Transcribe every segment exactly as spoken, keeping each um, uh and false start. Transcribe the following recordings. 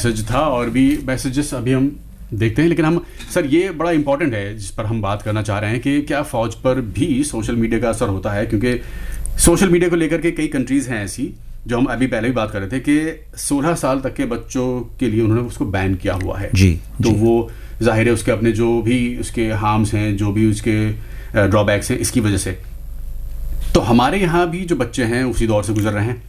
Message था और भी मैसेजेस अभी हम देखते हैं, लेकिन हम सर ये बड़ा इंपॉर्टेंट है जिस पर हम बात करना चाह रहे हैं कि क्या फ़ौज पर भी सोशल मीडिया का असर होता है, क्योंकि सोशल मीडिया को लेकर के कई कंट्रीज़ हैं ऐसी जो हम अभी पहले भी बात कर रहे थे कि सोलह साल तक के बच्चों के लिए उन्होंने उसको बैन किया हुआ है। जी, तो जी. वो जाहिर है उसके अपने जो भी उसके हार्म्स हैं, जो भी उसके ड्रॉबैक्स हैं, इसकी वजह से तो हमारे यहाँ भी जो बच्चे हैं उसी दौर से गुजर रहे हैं।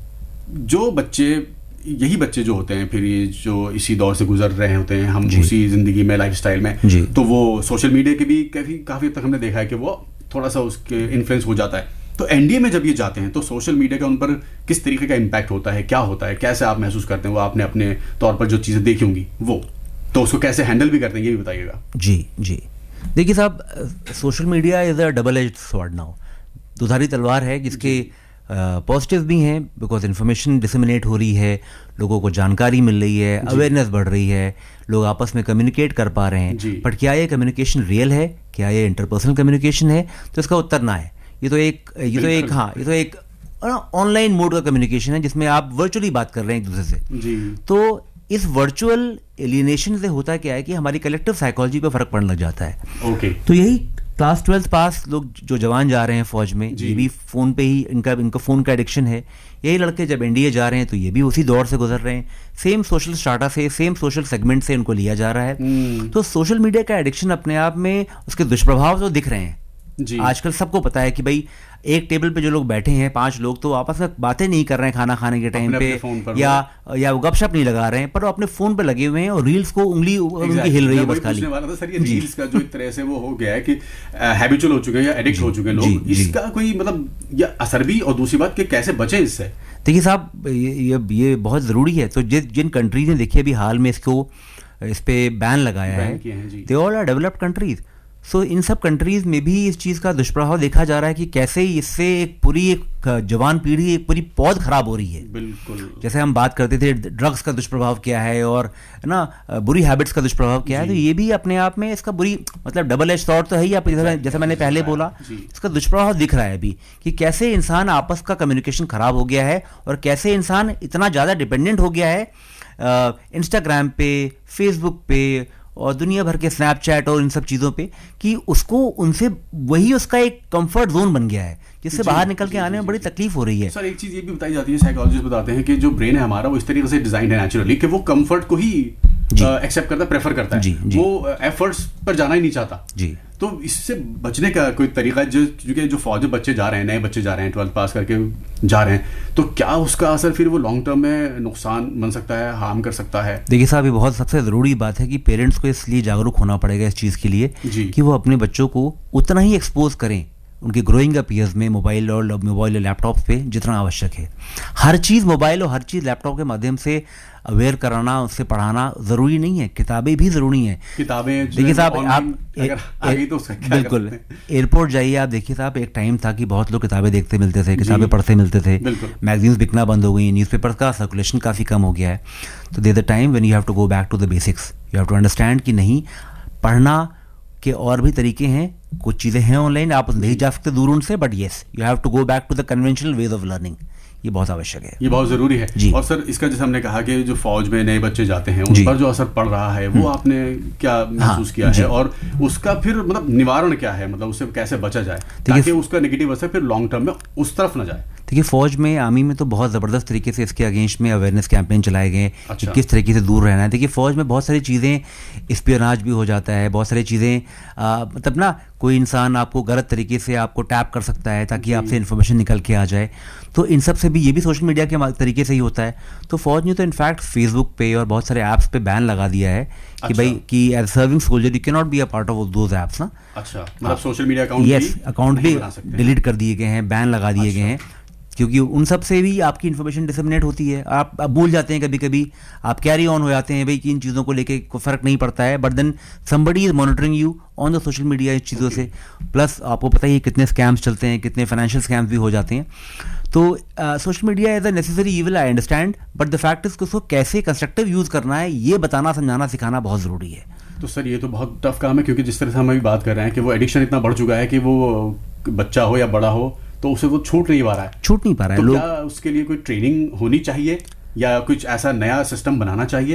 जो बच्चे यही बच्चे जो होते हैं फिर ये जो इसी दौर से गुजर रहे होते हैं, हम उसी ज़िंदगी में, लाइफस्टाइल में, तो वो सोशल मीडिया के भी काफ़ी काफ़ी हद तक हमने देखा है कि वो थोड़ा सा उसके इन्फ्लुएंस हो जाता है। तो एनडीए में जब ये जाते हैं तो सोशल मीडिया का उन पर किस तरीके का इम्पैक्ट होता है, क्या होता है, कैसे आप महसूस करते हैं? वो आपने अपने तौर पर जो चीज़ें देखी होंगी वो, तो उसको कैसे हैंडल भी करते हैं ये भी बताइएगा। जी जी देखिए साहब, social media is a double edged sword now, दुधारी तलवार है जिसके पॉजिटिव uh, भी हैं बिकॉज इन्फॉर्मेशन डिसमिनेट हो रही है, लोगों को जानकारी मिल रही है, अवेयरनेस बढ़ रही है, लोग आपस में कम्युनिकेट कर पा रहे हैं। बट क्या ये कम्युनिकेशन रियल है, क्या ये इंटरपर्सनल कम्युनिकेशन है? तो इसका उत्तर ना है। ये तो एक ये तो एक हाँ ये तो एक ऑनलाइन मोड का कम्युनिकेशन है जिसमें आप वर्चुअली बात कर रहे हैं एक दूसरे से। जी। तो इस वर्चुअल एलिनेशन से होता क्या है कि हमारी कलेक्टिव साइकोलॉजी पे फर्क पड़ने लग जाता है। ओके। तो यही क्लास ट्वेल्थ पास लोग जो जवान जा रहे हैं फौज में, ये भी फ़ोन पे ही इनका इनका फ़ोन का एडिक्शन है। यही लड़के जब एनडीए जा रहे हैं तो ये भी उसी दौर से गुजर रहे हैं, सेम सोशल स्टाटा से, सेम सोशल सेगमेंट से इनको लिया जा रहा है। तो सोशल मीडिया का एडिक्शन अपने आप में उसके दुष्प्रभाव तो दिख रहे हैं। जी। आजकल सबको पता है कि भाई एक टेबल पे जो लोग बैठे हैं, पांच लोग, तो आपस में बातें नहीं कर रहे हैं खाना खाने के टाइम पे, या या वो गपशप नहीं लगा रहे हैं, पर वो अपने फोन पे लगे हुए हैं और रील्स को उंगली उनकी हिल रही है बस खाली। वाला था सर, ये रील्स का जो एक तरह से वो हो गया है कि हैबिचुअल हो चुके हैं या एडिक्ट हो चुके हैं लोग, इसका कोई मतलब या असर भी, और दूसरी बात कि कैसे बचें इससे? देखिए साहब, ये ये बहुत ज़रूरी है। तो जिन कंट्रीज ने देखिए अभी हाल में इसको इस पे बैन लगाया है, they all are developed countries. सो इन सब कंट्रीज़ में भी इस चीज़ का दुष्प्रभाव देखा जा रहा है कि कैसे इससे एक पूरी एक जवान पीढ़ी, एक पूरी पौध खराब हो रही है। बिल्कुल। जैसे हम बात करते थे ड्रग्स का दुष्प्रभाव क्या है और ना बुरी हैबिट्स का दुष्प्रभाव क्या है, तो ये भी अपने आप में इसका बुरी मतलब डबल एज शॉर्ट तो है ही। आप जैसे मैंने पहले बोला, इसका दुष्प्रभाव दिख रहा है अभी कि कैसे इंसान आपस का कम्युनिकेशन खराब हो गया है और कैसे इंसान इतना ज़्यादा डिपेंडेंट हो गया है इंस्टाग्राम पे, फेसबुक पे और दुनिया भर के स्नैपचैट और इन सब चीज़ों पे, कि उसको उनसे वही उसका एक कंफर्ट जोन बन गया है जिससे बाहर निकल के आने में बड़ी तकलीफ हो रही है। सर एक चीज़ ये भी बताई जाती है, साइकोलॉजिस्ट बताते हैं कि जो ब्रेन है हमारा वो इस तरीके से डिजाइन है नेचुरली कि वो कंफर्ट को ही एक्सेप्ट करता है, प्रेफर करता है। जी, जी. वो एफर्ट्स पर जाना ही नहीं चाहता। जी। तो इससे बचने का कोई तरीका, जो क्योंकि जो फौज बच्चे जा रहे हैं, नए बच्चे जा रहे हैं, ट्वेल्थ पास करके जा रहे हैं, तो क्या उसका असर फिर वो लॉन्ग टर्म में नुकसान बन सकता है, हार्म कर सकता है? देखिए साहब, ये बहुत सबसे ज़रूरी बात है कि पेरेंट्स को इसलिए जागरूक होना पड़ेगा इस चीज़ के लिए कि वो अपने बच्चों को उतना ही एक्सपोज करें उनके ग्रोइंग अप ईयर्स में मोबाइल और मोबाइल और लैपटॉप पे जितना आवश्यक है। हर चीज़ मोबाइल और हर चीज़ लैपटॉप के माध्यम से अवेयर कराना, उससे पढ़ाना ज़रूरी नहीं है। किताबें भी ज़रूरी हैं। किताबें देखिए साहब, आप तो बिल्कुल एयरपोर्ट जाइए, आप देखिए साहब, एक टाइम था कि बहुत लोग किताबें देखते मिलते थे, किताबें पढ़ते मिलते थे, मैगजीन्स बिकना बंद हो गई, न्यूज़पेपर का सर्कुलेशन काफ़ी कम हो गया है। तो there the time when you have to go back to the basics, you have to understand कि नहीं, पढ़ना के और भी तरीके हैं, कुछ चीज़ें हैं ऑनलाइन, आप नहीं जा सकते दूर उनसे, but yes you have to go back to the conventional ways of learning. ये बहुत आवश्यक है, ये बहुत ज़रूरी है। जी। और सर इसका जैसे हमने कहा कि जो फौज में नए बच्चे जाते हैं उन पर जो असर पड़ रहा है वो आपने क्या महसूस किया है, और उसका फिर मतलब निवारण क्या है, मतलब उससे कैसे बचा जाए ताकि उसका नेगेटिव असर फिर लॉन्ग टर्म में उस तरफ ना जाए? देखिए फौज में, आर्मी में तो बहुत ज़बरदस्त तरीके से इसके अगेंस्ट में अवेयरनेस कैंपेन चलाए गए अच्छा। कि किस तरीके से दूर रहना है। देखिए फौज में बहुत सारी चीज़ें, स्पियोनाज भी हो जाता है, बहुत सारी चीज़ें, मतलब ना कोई इंसान आपको गलत तरीके से आपको टैप कर सकता है ताकि आपसे इन्फॉर्मेशन निकल के आ जाए। तो इन सब से भी, ये भी सोशल मीडिया के तरीके से ही होता है। तो फौज ने तो इनफैक्ट फेसबुक पे और बहुत सारे ऐप्स पे बैन लगा दिया है कि अच्छा। भाई कि as serving soldier you can not be a part of those apps ना। अच्छा, मतलब social media account yes account भी डिलीट कर दिए गए हैं, बैन लगा दिए गए हैं, क्योंकि उन सब से भी आपकी इन्फॉर्मेशन डिसमिनेट होती है। आप, आप भूल जाते हैं कभी कभी, आप कैरी ऑन हो जाते हैं भाई कि इन चीज़ों को लेके कोई फ़र्क नहीं पड़ता है, but then somebody is monitoring you on the social media इस चीज़ों से। प्लस आपको पता ही है कितने स्कैम्स चलते हैं, कितने फाइनेंशियल स्कैम्स भी हो जाते हैं। तो social media as a necessary evil, I understand, but the fact is उसको कैसे कंस्ट्रक्टिव यूज़ करना है ये बताना, समझाना, सिखाना बहुत ज़रूरी है। तो सर ये तो बहुत टफ काम है, क्योंकि जिस तरह से हम अभी बात कर रहे हैं कि वो एडिक्शन इतना बढ़ चुका है कि वो बच्चा हो या बड़ा हो तो उसे वो छूट नहीं पा रहा है छूट नहीं पा रहा है तो लोग। क्या उसके लिए कोई ट्रेनिंग होनी चाहिए या कुछ ऐसा नया सिस्टम बनाना चाहिए?